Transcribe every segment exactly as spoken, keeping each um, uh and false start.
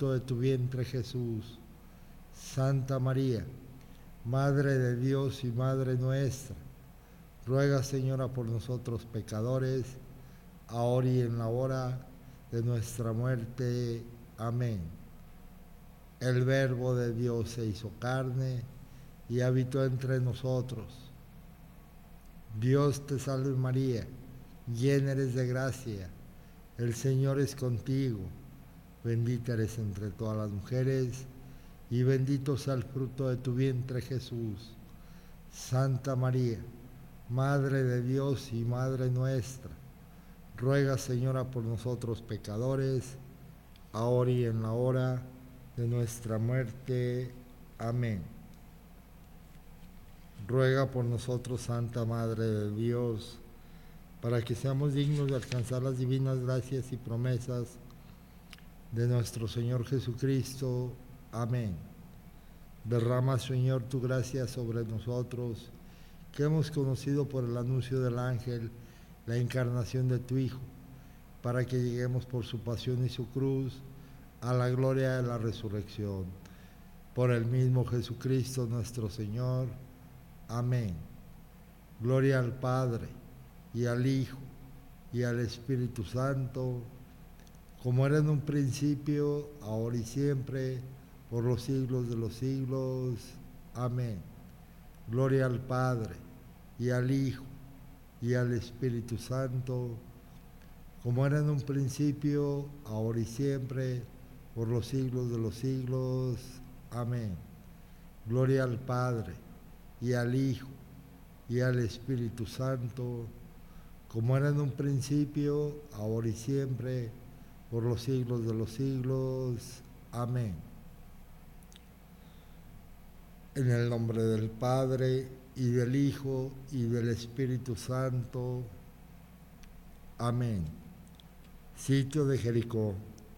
fruto de tu vientre Jesús. Santa María, Madre de Dios y Madre nuestra, ruega, Señora, por nosotros pecadores, ahora y en la hora de nuestra muerte. Amén. El Verbo de Dios se hizo carne y habitó entre nosotros. Dios te salve María, llena eres de gracia, el Señor es contigo, bendita eres entre todas las mujeres, y bendito sea el fruto de tu vientre Jesús. Santa María, Madre de Dios y Madre nuestra, ruega, Señora, por nosotros pecadores, ahora y en la hora de nuestra muerte. Amén. Ruega por nosotros, Santa Madre de Dios, para que seamos dignos de alcanzar las divinas gracias y promesas de nuestro Señor Jesucristo. Amén. Derrama, Señor, tu gracia sobre nosotros, que hemos conocido por el anuncio del ángel la encarnación de tu Hijo, para que lleguemos por su pasión y su cruz a la gloria de la resurrección. Por el mismo Jesucristo nuestro Señor. Amén. Gloria al Padre, y al Hijo, y al Espíritu Santo, como era en un principio, ahora y siempre, por los siglos de los siglos. Amén. Gloria al Padre, y al Hijo, y al Espíritu Santo, como era en un principio, ahora y siempre, por los siglos de los siglos. Amén. Gloria al Padre, y al Hijo, y al Espíritu Santo, como era en un principio, ahora y siempre, por los siglos de los siglos. Amén. En el nombre del Padre, y del Hijo, y del Espíritu Santo. Amén. Sitio de Jericó.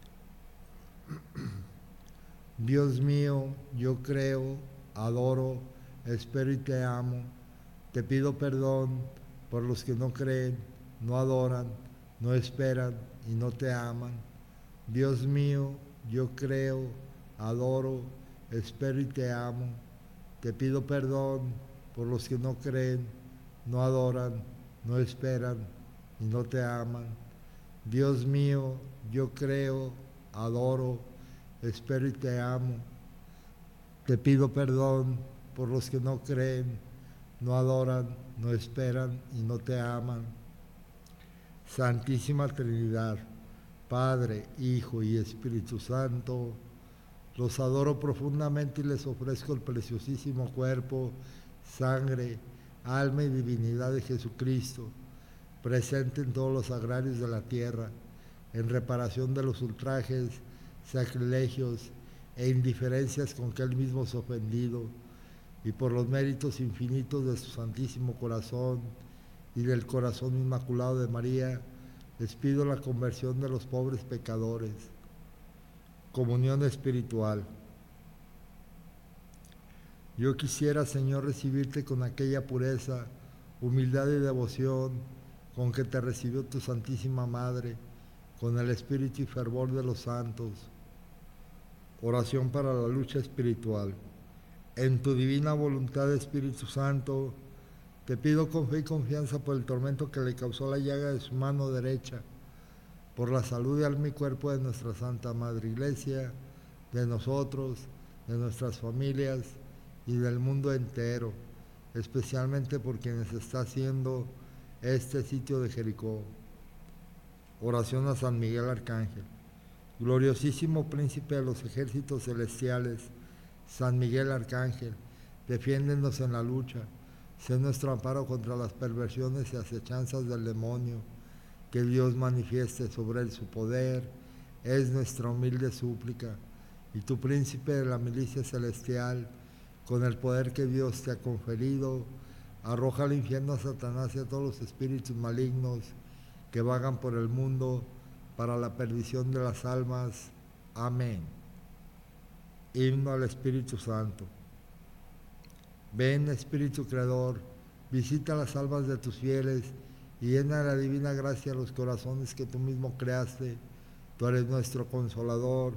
Dios mío, yo creo, adoro, espero y te amo. Te pido perdón por los que no creen, no adoran, no esperan y no te aman. Dios mío, yo creo, adoro, espero y te amo. Te pido perdón por los que no creen, no adoran, no esperan y no te aman. Dios mío, yo creo, adoro, espero y te amo. Te pido perdón por los que no creen, no adoran, no esperan y no te aman. Santísima Trinidad, Padre, Hijo y Espíritu Santo, los adoro profundamente y les ofrezco el preciosísimo cuerpo, sangre, alma y divinidad de Jesucristo, presente en todos los agrarios de la tierra, en reparación de los ultrajes, sacrilegios e indiferencias con que él mismo es ofendido, y por los méritos infinitos de su Santísimo Corazón y del Corazón Inmaculado de María, les pido la conversión de los pobres pecadores. Comunión espiritual. Yo quisiera, Señor, recibirte con aquella pureza, humildad y devoción con que te recibió tu Santísima Madre, con el espíritu y fervor de los santos. Oración para la lucha espiritual. En tu divina voluntad, Espíritu Santo, te pido con fe y confianza por el tormento que le causó la llaga de su mano derecha, por la salud de alma y cuerpo de nuestra Santa Madre Iglesia, de nosotros, de nuestras familias y del mundo entero, especialmente por quienes está haciendo este sitio de Jericó. Oración a San Miguel Arcángel. Gloriosísimo príncipe de los ejércitos celestiales, San Miguel Arcángel, defiéndenos en la lucha, sé nuestro amparo contra las perversiones y acechanzas del demonio, que Dios manifieste sobre él su poder, es nuestra humilde súplica, y tu príncipe de la milicia celestial, con el poder que Dios te ha conferido, arroja al infierno a Satanás y a todos los espíritus malignos que vagan por el mundo para la perdición de las almas. Amén. Himno al Espíritu Santo. Ven, Espíritu Creador, visita las almas de tus fieles y llena de la divina gracia los corazones que tú mismo creaste. Tú eres nuestro Consolador,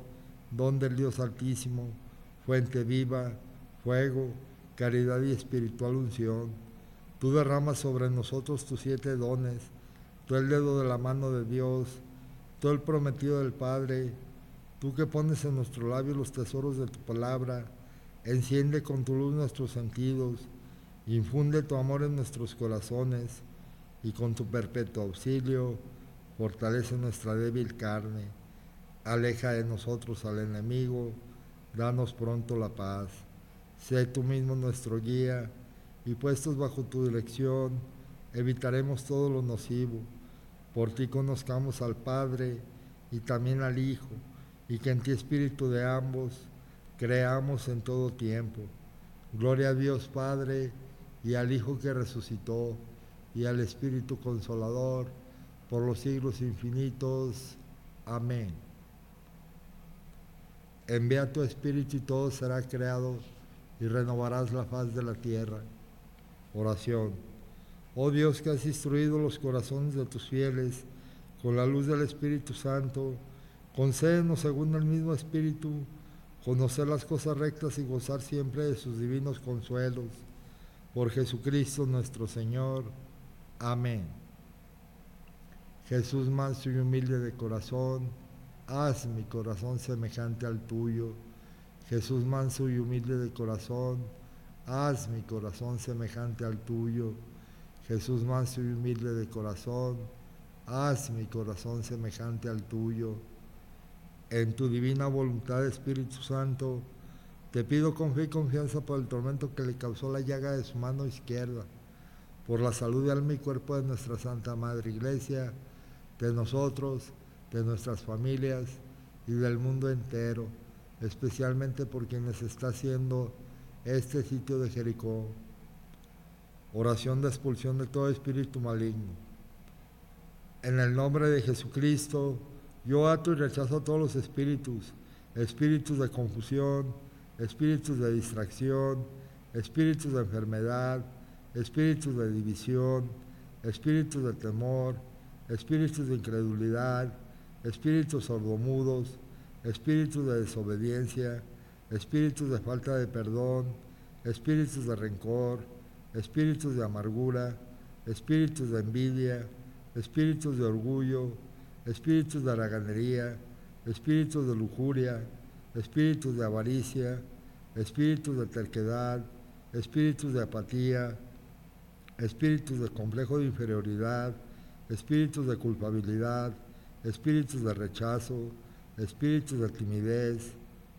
don del Dios Altísimo, fuente viva, fuego, caridad y espiritual unción. Tú derramas sobre nosotros tus siete dones, tú el dedo de la mano de Dios, tú el prometido del Padre, tú que pones en nuestros labios los tesoros de tu palabra. Enciende con tu luz nuestros sentidos, infunde tu amor en nuestros corazones, y con tu perpetuo auxilio fortalece nuestra débil carne. Aleja de nosotros al enemigo, danos pronto la paz. Sé tú mismo nuestro guía, y puestos bajo tu dirección, evitaremos todo lo nocivo. Por ti conozcamos al Padre y también al Hijo, y que en ti, Espíritu de ambos, creamos en todo tiempo. Gloria a Dios Padre, y al Hijo que resucitó, y al Espíritu Consolador, por los siglos infinitos. Amén. Envía tu Espíritu y todo será creado, y renovarás la faz de la tierra. Oración. Oh Dios, que has instruido los corazones de tus fieles con la luz del Espíritu Santo, concédenos según el mismo Espíritu conocer las cosas rectas y gozar siempre de sus divinos consuelos. Por Jesucristo nuestro Señor. Amén. Jesús manso y humilde de corazón, haz mi corazón semejante al tuyo. Jesús manso y humilde de corazón, haz mi corazón semejante al tuyo. Jesús manso y humilde de corazón, haz mi corazón semejante al tuyo. En tu divina voluntad, Espíritu Santo, te pido con fe y confianza por el tormento que le causó la llaga de su mano izquierda, por la salud de alma y cuerpo de nuestra Santa Madre Iglesia, de nosotros, de nuestras familias y del mundo entero, especialmente por quienes está haciendo este sitio de Jericó. Oración de expulsión de todo espíritu maligno. En el nombre de Jesucristo, yo ato y rechazo a todos los espíritus, espíritus de confusión, espíritus de distracción, espíritus de enfermedad, espíritus de división, espíritus de temor, espíritus de incredulidad, espíritus sordomudos, espíritus de desobediencia, espíritus de falta de perdón, espíritus de rencor, espíritus de amargura, espíritus de envidia, espíritus de orgullo, espíritus de haraganería, espíritus de lujuria, espíritus de avaricia, espíritus de terquedad, espíritus de apatía, espíritus de complejo de inferioridad, espíritus de culpabilidad, espíritus de rechazo, espíritus de timidez,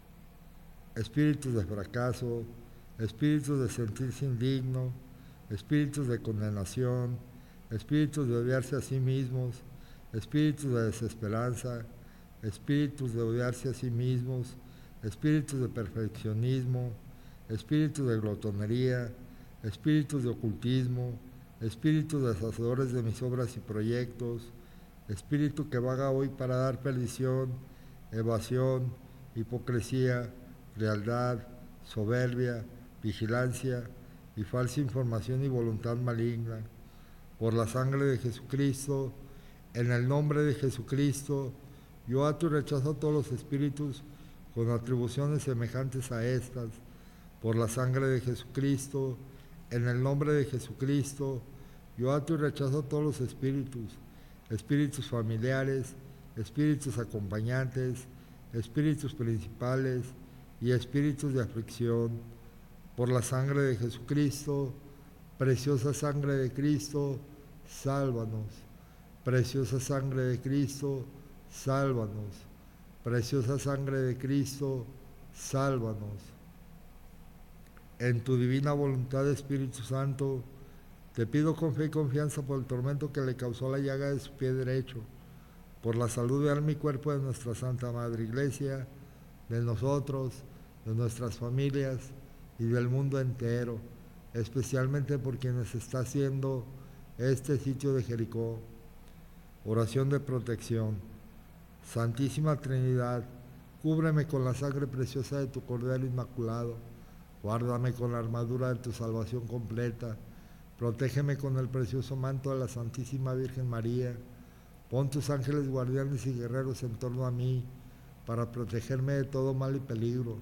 espíritus de fracaso, espíritus de sentirse indigno, espíritus de condenación, espíritus de odiarse a sí mismos, espíritus de desesperanza, espíritus de odiarse a sí mismos, espíritus de perfeccionismo, espíritus de glotonería, espíritus de ocultismo, espíritus deshacedores de mis obras y proyectos, espíritu que vaga hoy para dar perdición, evasión, hipocresía, frialdad, soberbia, vigilancia y falsa información y voluntad maligna. Por la sangre de Jesucristo, en el nombre de Jesucristo, yo ato y rechazo a todos los espíritus con atribuciones semejantes a estas. Por la sangre de Jesucristo, en el nombre de Jesucristo, yo ato y rechazo a todos los espíritus, espíritus familiares, espíritus acompañantes, espíritus principales y espíritus de aflicción. Por la sangre de Jesucristo, preciosa sangre de Cristo, sálvanos. Preciosa sangre de Cristo, sálvanos. Preciosa sangre de Cristo, sálvanos. En tu divina voluntad, Espíritu Santo, te pido con fe y confianza por el tormento que le causó la llaga de su pie derecho, por la salud de alma y cuerpo de nuestra Santa Madre Iglesia, de nosotros, de nuestras familias y del mundo entero, especialmente por quienes está haciendo este sitio de Jericó. Oración de protección. Santísima Trinidad, cúbreme con la sangre preciosa de tu Cordero Inmaculado, guárdame con la armadura de tu salvación completa, protégeme con el precioso manto de la Santísima Virgen María, pon tus ángeles guardianes y guerreros en torno a mí, para protegerme de todo mal y peligro,